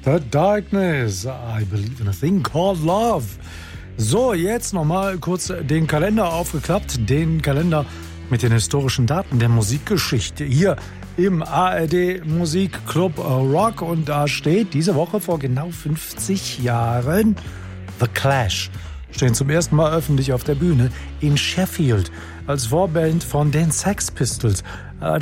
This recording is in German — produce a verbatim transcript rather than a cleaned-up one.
The Darkness, I Believe in a Thing Called Love. So, jetzt nochmal kurz den Kalender aufgeklappt. Den Kalender mit den historischen Daten der Musikgeschichte hier im A R D Musikclub Rock. Und da steht diese Woche vor genau fünfzig Jahren The Clash. Stehen zum ersten Mal öffentlich auf der Bühne in Sheffield als Vorband von den Sex Pistols.